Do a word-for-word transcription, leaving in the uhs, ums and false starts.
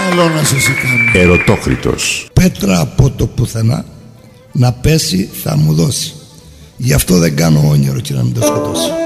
άλλο να σας κάνει. Ερωτόκριτος. Πέτρα από το πουθενά να πέσει θα μου δώσει. Γι' αυτό δεν κάνω όνειρο και να μην το σκοτώσει.